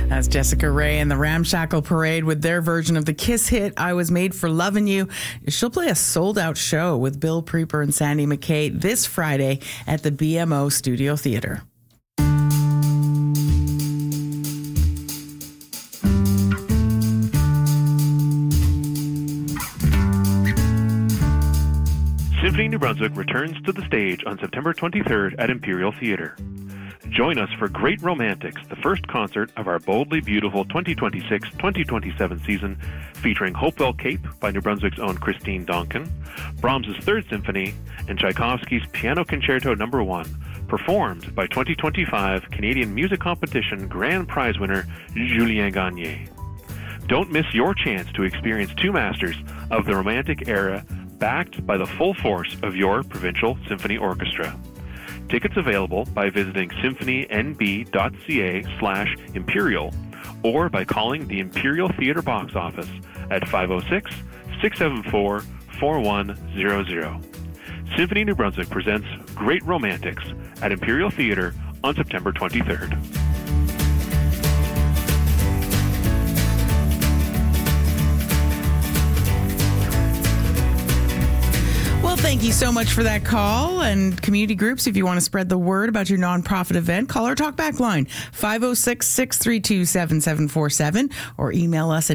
That's Jessica Rae and the Ramshackle Parade with their version of the Kiss hit, I Was Made for Lovin' You. She'll play a sold-out show with Bill Preeper and Sandy McKay this Friday at the BMO Studio Theatre. Symphony New Brunswick returns to the stage on September 23rd at Imperial Theatre. Join us for Great Romantics, the first concert of our boldly beautiful 2026-2027 season, featuring Hopewell Cape by New Brunswick's own Christine Donkin, Brahms' Third Symphony, and Tchaikovsky's Piano Concerto No. 1, performed by 2025 Canadian Music Competition Grand Prize winner Julien Gagné. Don't miss your chance to experience two masters of the Romantic era, backed by the full force of your provincial symphony orchestra. Tickets available by visiting symphonynb.ca/imperial or by calling the Imperial Theatre box office at 506-674-4100. Symphony New Brunswick presents Great Romantics at Imperial Theatre on September 23rd. Well, thank you so much for that call. And community groups, if you want to spread the word about your nonprofit event, call our talkback line, 506-632-7747, or email us at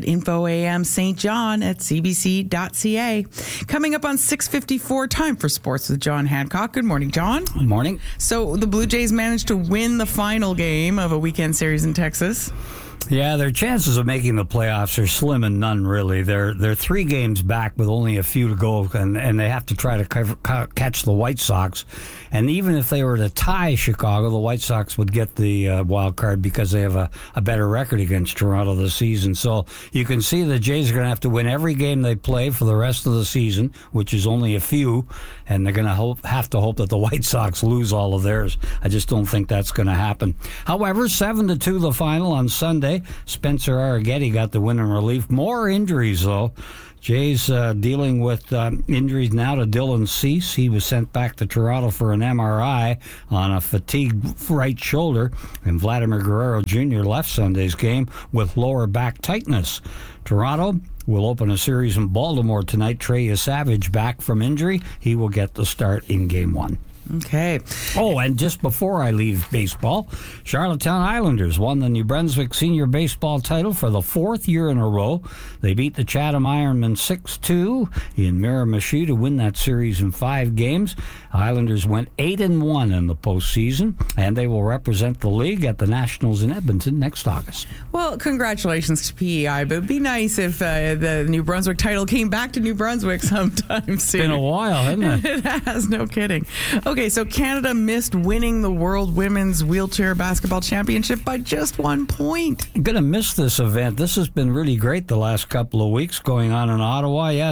infoamstjohn@cbc.ca. Coming up on 6:54, time for sports with John Hancock. Good morning, John. Good morning. So the Blue Jays managed to win the final game of a weekend series in Texas. Yeah, their chances of making the playoffs are slim and none, really. They're 3 games back with only a few to go, and they have to try to catch the White Sox. And even if they were to tie Chicago, the White Sox would get the wild card because they have a better record against Toronto this season. So you can see the Jays are going to have to win every game they play for the rest of the season, which is only a few, and they're going to have to hope that the White Sox lose all of theirs. I just don't think that's going to happen. However, 7-2 the final on Sunday. Spencer Arrighetti got the win in relief. More injuries, though. Jays dealing with injuries now to Dylan Cease. He was sent back to Toronto for an MRI on a fatigued right shoulder. And Vladimir Guerrero Jr. left Sunday's game with lower back tightness. Toronto will open a series in Baltimore tonight. Trey Savage back from injury. He will get the start in Game 1. Okay. Oh, and just before I leave baseball, Charlottetown Islanders won the New Brunswick Senior Baseball title for the 4th year in a row. They beat the Chatham Ironmen 6-2 in Miramichi to win that series in 5 games. Islanders went 8-1 in the postseason, and they will represent the league at the Nationals in Edmonton next August. Well, congratulations to PEI, but it'd be nice if the New Brunswick title came back to New Brunswick sometime soon. Been a while, hasn't it? It has, no kidding. Okay, so Canada missed winning the World Women's Wheelchair Basketball Championship by just 1 point. I'm going to miss this event. This has been really great the last couple of weeks going on in Ottawa. Yeah,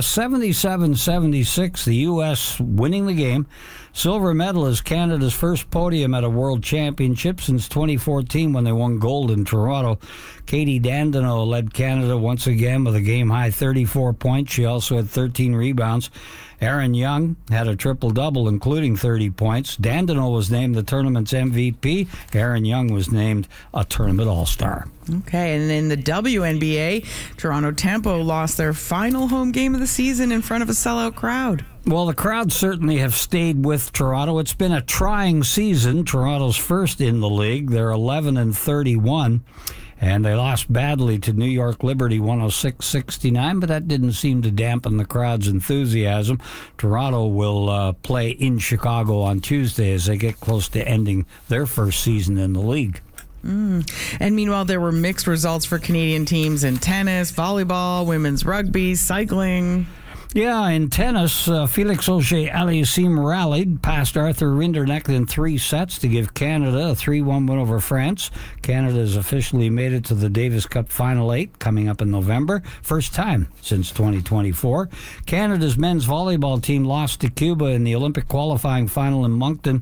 77-76, the U.S. winning the game. Silver medal is Canada's first podium at a World Championship since 2014 when they won gold in Toronto. Katie Dandino led Canada once again with a game-high 34 points. She also had 13 rebounds. Aaron Young had a triple-double, including 30 points. Dandino was named the tournament's MVP. Aaron Young was named a tournament all-star. Okay, and in the WNBA, Toronto Tempo lost their final home game of the season in front of a sellout crowd. Well, the crowd certainly have stayed with Toronto. It's been a trying season. Toronto's first in the league. They're 11-31. And they lost badly to New York Liberty 106-69, but that didn't seem to dampen the crowd's enthusiasm. Toronto will play in Chicago on Tuesday as they get close to ending their first season in the league. And meanwhile, there were mixed results for Canadian teams in tennis, volleyball, women's rugby, cycling. Yeah, in tennis, Felix Auger-Aliassime rallied past Arthur Rinderknecht in 3 sets to give Canada a 3-1 win over France. Canada has officially made it to the Davis Cup Final 8 coming up in November. First time since 2024. Canada's men's volleyball team lost to Cuba in the Olympic qualifying final in Moncton.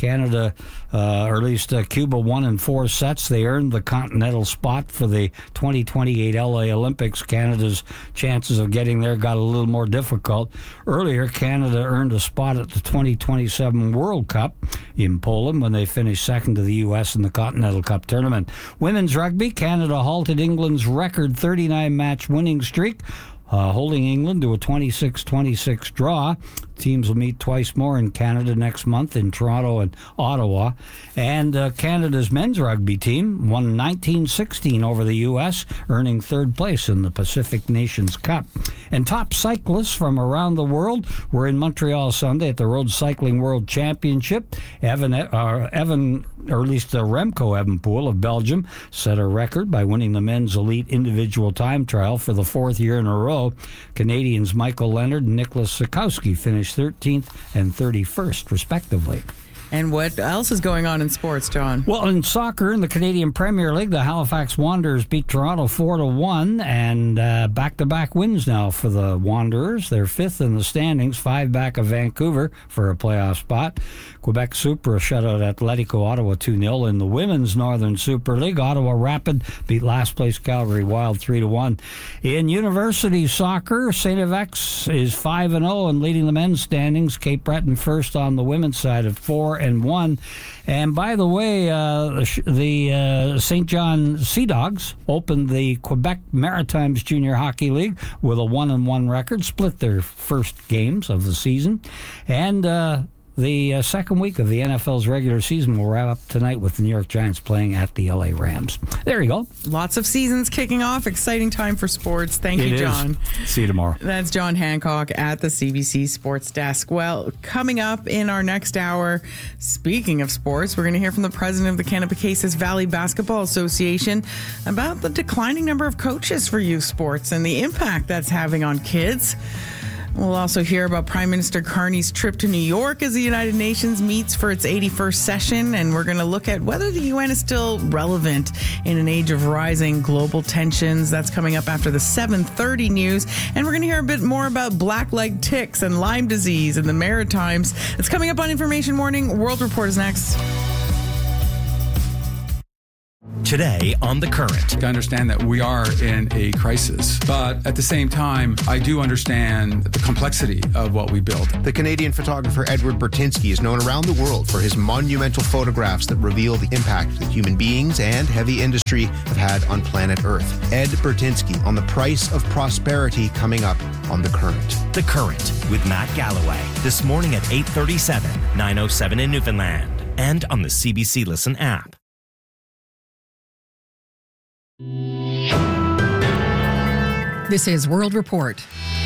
Canada, or at least Cuba, won in 4 sets. They earned the continental spot for the 2028 LA Olympics. Canada's chances of getting there got a little more difficult. Earlier, Canada earned a spot at the 2027 World Cup in Poland when they finished second to the U.S. in the Continental Cup tournament. Women's rugby, Canada halted England's record 39-match winning streak, holding England to a 26-26 draw. Teams will meet twice more in Canada next month in Toronto and Ottawa. And Canada's men's rugby team won 19-16 over the U.S., earning 3rd place in the Pacific Nations Cup. And top cyclists from around the world were in Montreal Sunday at the Road Cycling World Championship. Remco Evenepoel of Belgium set a record by winning the men's elite individual time trial for the 4th year in a row. Canadians Michael Leonard and Nicholas Sikowski finished 13th and 31st, respectively. And what else is going on in sports, John? Well, in soccer, in the Canadian Premier League, the Halifax Wanderers beat Toronto 4-1, and back-to-back wins now for the Wanderers. They're 5th in the standings, 5 back of Vancouver for a playoff spot. Quebec Super shut out Atletico Ottawa 2-0. In the Women's Northern Super League, Ottawa Rapid beat last-place Calgary Wild 3-1. In university soccer, St. FX is 5-0 and leading the men's standings. Cape Breton first on the women's side at 4-1. And by the way, the St. John Sea Dogs opened the Quebec Maritimes Junior Hockey League with a 1-1 record, split their first games of the season. And the second week of the NFL's regular season will wrap up tonight with the New York Giants playing at the LA Rams. There you go. Lots of seasons kicking off. Exciting time for sports. Thank you, John. See you tomorrow. That's John Hancock at the CBC Sports Desk. Well, coming up in our next hour, speaking of sports, we're going to hear from the president of the Canapacasas Valley Basketball Association about the declining number of coaches for youth sports and the impact that's having on kids. We'll also hear about Prime Minister Carney's trip to New York as the United Nations meets for its 81st session, and we're going to look at whether the UN is still relevant in an age of rising global tensions. That's coming up after the 7:30 news, and we're going to hear a bit more about black-leg ticks and Lyme disease in the Maritimes. It's coming up on Information Morning. World Report is next. Today on The Current. I understand that we are in a crisis, but at the same time, I do understand the complexity of what we built. The Canadian photographer Edward Bertinsky is known around the world for his monumental photographs that reveal the impact that human beings and heavy industry have had on planet Earth. Ed Bertinsky on the price of prosperity, coming up on The Current. The Current with Matt Galloway. This morning at 8:37, 9:07 in Newfoundland, and on the CBC Listen app. This is World Report.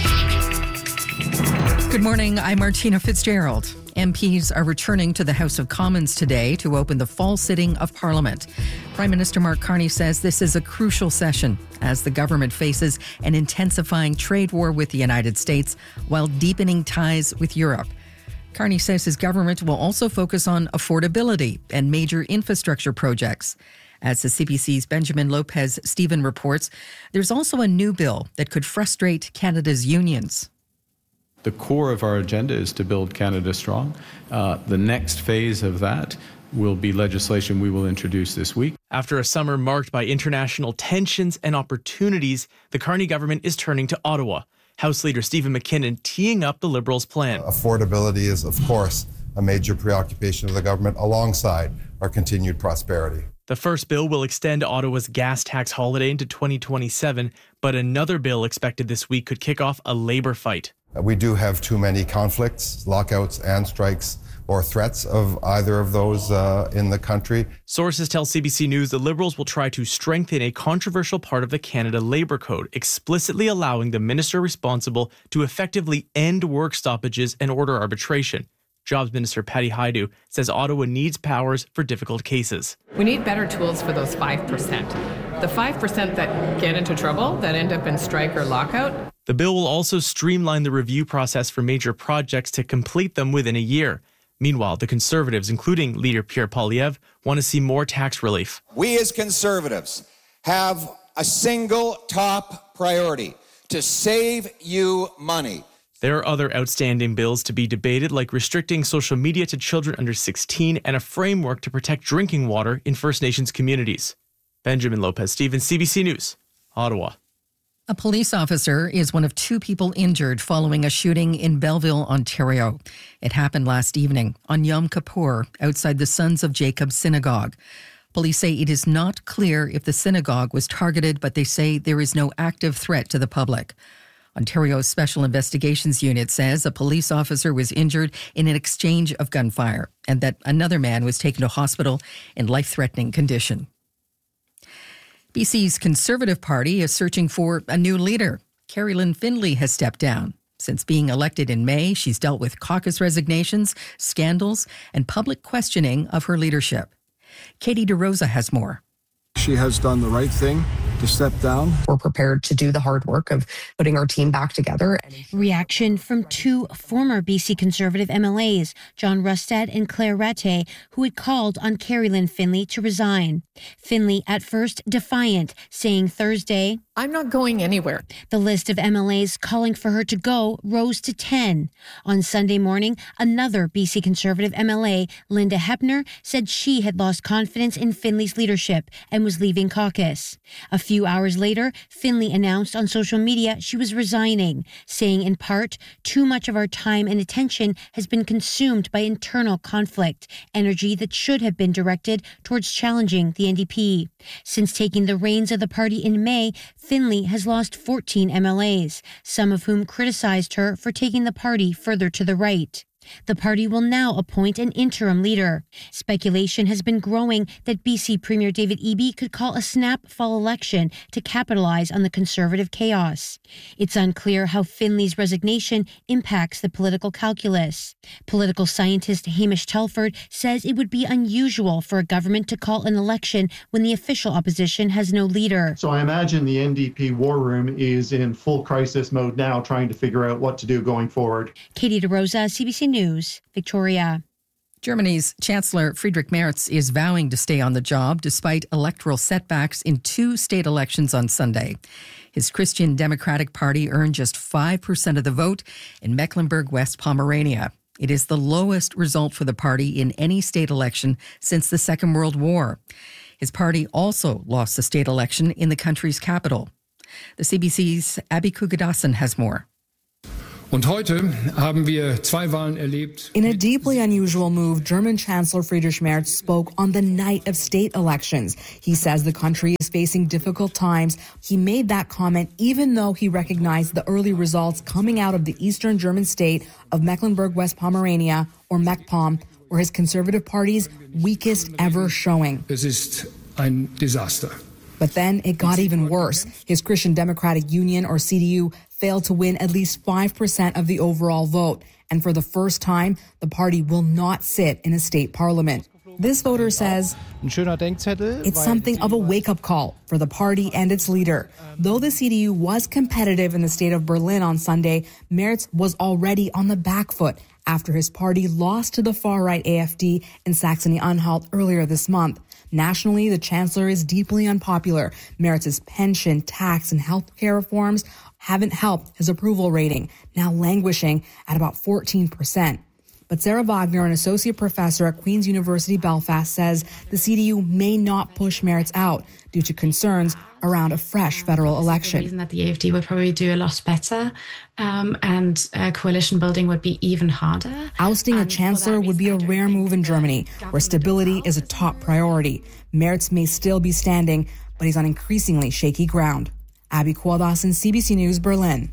Good morning, I'm Martina Fitzgerald. MPs are returning to the House of Commons today to open the fall sitting of Parliament. Prime Minister Mark Carney says this is a crucial session as the government faces an intensifying trade war with the United States while deepening ties with Europe. Carney says his government will also focus on affordability and major infrastructure projects. As the CBC's Benjamin Lopez-Stephen reports, there's also a new bill that could frustrate Canada's unions. The core of our agenda is to build Canada strong. The next phase of that will be legislation we will introduce this week. After a summer marked by international tensions and opportunities, the Carney government is turning to Ottawa. House Leader Stephen McKinnon teeing up the Liberals' plan. Affordability is, of course, a major preoccupation of the government alongside our continued prosperity. The first bill will extend Ottawa's gas tax holiday into 2027, but another bill expected this week could kick off a labour fight. We do have too many conflicts, lockouts and strikes or threats of either of those in the country. Sources tell CBC News the Liberals will try to strengthen a controversial part of the Canada Labour Code, explicitly allowing the minister responsible to effectively end work stoppages and order arbitration. Jobs Minister Patty Hajdu says Ottawa needs powers for difficult cases. We need better tools for those 5%. The 5% that get into trouble, that end up in strike or lockout. The bill will also streamline the review process for major projects to complete them within a year. Meanwhile, the Conservatives, including leader Pierre Poilievre, want to see more tax relief. We as Conservatives have a single top priority: to save you money. There are other outstanding bills to be debated, like restricting social media to children under 16 and a framework to protect drinking water in First Nations communities. Benjamin Lopez-Stevens, CBC News, Ottawa. A police officer is one of 2 people injured following a shooting in Belleville, Ontario. It happened last evening on Yom Kippur outside the Sons of Jacob Synagogue. Police say it is not clear if the synagogue was targeted, but they say there is no active threat to the public. Ontario's Special Investigations Unit says a police officer was injured in an exchange of gunfire and that another man was taken to hospital in life-threatening condition. BC's Conservative Party is searching for a new leader. Carrie-Lynne Findlay has stepped down. Since being elected in May, she's dealt with caucus resignations, scandals, and public questioning of her leadership. Katie DeRosa has more. She has done the right thing to step down. We're prepared to do the hard work of putting our team back together. Reaction from 2 former BC Conservative MLAs, John Rustad and Claire Rattay, who had called on Carrie-Lynne Findlay to resign. Findlay, at first defiant, saying Thursday, "I'm not going anywhere." The list of MLAs calling for her to go rose to 10. On Sunday morning, another BC Conservative MLA, Linda Hepner, said she had lost confidence in Findlay's leadership and was leaving caucus. A few hours later, Findlay announced on social media she was resigning, saying in part, "Too much of our time and attention has been consumed by internal conflict, energy that should have been directed towards challenging the NDP." Since taking the reins of the party in May, Findlay has lost 14 MLAs, some of whom criticized her for taking the party further to the right. The party will now appoint an interim leader. Speculation has been growing that BC Premier David Eby could call a snap fall election to capitalize on the Conservative chaos. It's unclear how Findlay's resignation impacts the political calculus. Political scientist Hamish Telford says it would be unusual for a government to call an election when the official opposition has no leader. So I imagine the NDP war room is in full crisis mode now, trying to figure out what to do going forward. Katie DeRosa, CBC News, Victoria. Germany's Chancellor Friedrich Merz is vowing to stay on the job despite electoral setbacks in 2 state elections on Sunday. His Christian Democratic Party earned just 5% of the vote in Mecklenburg-West Pomerania. It is the lowest result for the party in any state election since the Second World War. His party also lost the state election in the country's capital. The CBC's Abby Kugadasan has more. Und heute haben wir 2 Wahlen erlebt. In a deeply unusual move, German Chancellor Friedrich Merz spoke on the night of state elections. He says the country is facing difficult times. He made that comment even though he recognized the early results coming out of the eastern German state of Mecklenburg-West Pomerania, or MacPom, were his Conservative Party's weakest ever showing. Es ist ein Desaster. But then it got even worse. His Christian Democratic Union, or CDU, failed to win at least 5% of the overall vote. And for the first time, the party will not sit in a state parliament. This voter says it's something of a wake-up call for the party and its leader. Though the CDU was competitive in the state of Berlin on Sunday, Merz was already on the back foot after his party lost to the far-right AfD in Saxony-Anhalt earlier this month. Nationally, the chancellor is deeply unpopular. Merz's pension, tax, and health care reforms haven't helped his approval rating, now languishing at about 14%. But Sarah Wagner, an associate professor at Queen's University Belfast, says the CDU may not push Merz out due to concerns around a fresh federal election. The reason that the AfD would probably do a lot better and coalition building would be even harder. Ousting a chancellor would be a rare move in Germany, where stability is a top priority. Merz may still be standing, but he's on increasingly shaky ground. Abby Kwadassan, CBC News, Berlin.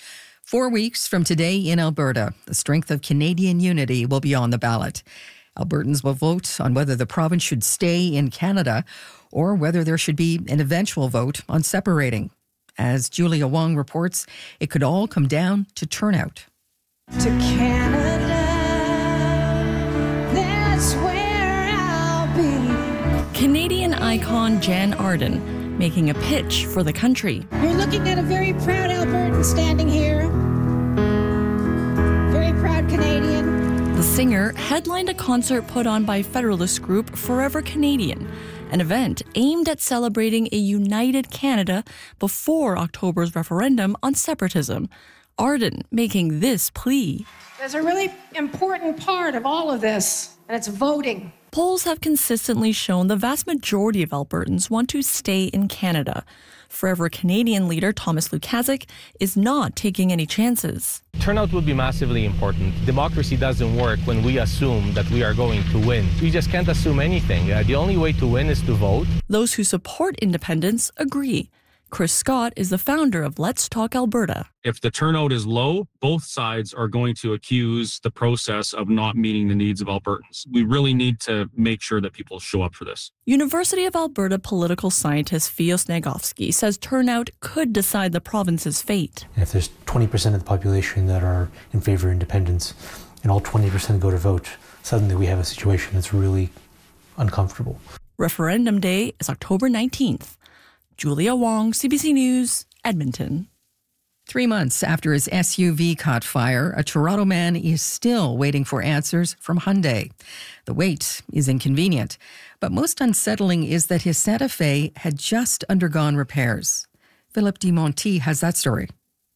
4 weeks from today in Alberta, the strength of Canadian unity will be on the ballot. Albertans will vote on whether the province should stay in Canada or whether there should be an eventual vote on separating. As Julia Wong reports, it could all come down to turnout. To Canada, that's where I'll be. Canadian icon Jan Arden making a pitch for the country. You're looking at a very proud Albertan standing here. Very proud Canadian. The singer headlined a concert put on by Federalist group Forever Canadian, an event aimed at celebrating a united Canada before October's referendum on separatism. Arden making this plea. There's a really important part of all of this, and it's voting. Polls have consistently shown the vast majority of Albertans want to stay in Canada. Forever Canadian leader Thomas Lukaszuk is not taking any chances. Turnout will be massively important. Democracy doesn't work when we assume that we are going to win. We just can't assume anything. The only way to win is to vote. Those who support independence agree. Chris Scott is the founder of Let's Talk Alberta. If the turnout is low, both sides are going to accuse the process of not meeting the needs of Albertans. We really need to make sure that people show up for this. University of Alberta political scientist Fios Nagovsky says turnout could decide the province's fate. And if there's 20% of the population that are in favor of independence and all 20% go to vote, suddenly we have a situation that's really uncomfortable. Referendum day is October 19th. Julia Wong, CBC News, Edmonton. 3 months after his SUV caught fire, a Toronto man is still waiting for answers from Hyundai. The wait is inconvenient, but most unsettling is that his Santa Fe had just undergone repairs. Philip Dimonti has that story.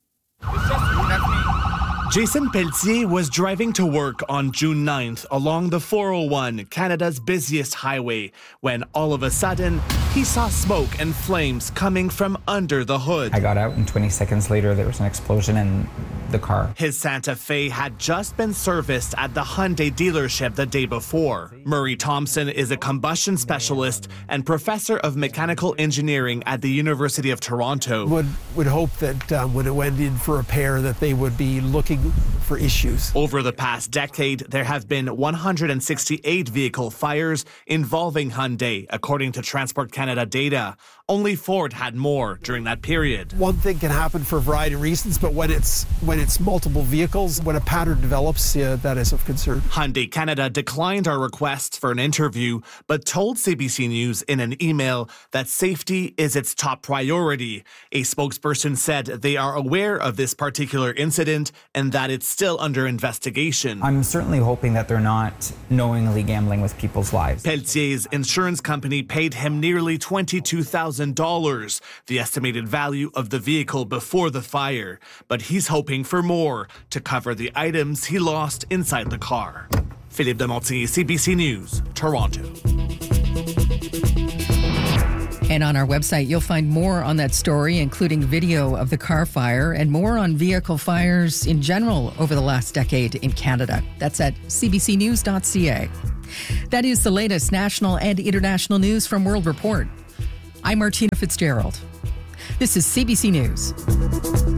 Jason Pelletier was driving to work on June 9th along the 401, Canada's busiest highway, when all of a sudden, he saw smoke and flames coming from under the hood. I got out and 20 seconds later there was an explosion in the car. His Santa Fe had just been serviced at the Hyundai dealership the day before. Murray Thompson is a combustion specialist and professor of mechanical engineering at the University of Toronto. Would hope that when it went in for repair that they would be looking for issues. Over the past decade, there have been 168 vehicle fires involving Hyundai, according to Transport Canada data. Only Ford had more during that period. One thing can happen for a variety of reasons, but when it's multiple vehicles, when a pattern develops, that is of concern. Hyundai Canada declined our request for an interview, but told CBC News in an email that safety is its top priority. A spokesperson said they are aware of this particular incident and that it's still under investigation. I'm certainly hoping that they're not knowingly gambling with people's lives. Pelletier's insurance company paid him nearly $22,000, the estimated value of the vehicle before the fire. But he's hoping for more to cover the items he lost inside the car. Philippe Demontier, CBC News, Toronto. And on our website, you'll find more on that story, including video of the car fire and more on vehicle fires in general over the last decade in Canada. That's at cbcnews.ca. That is the latest national and international news from World Report. I'm Martina Fitzgerald. This is CBC News.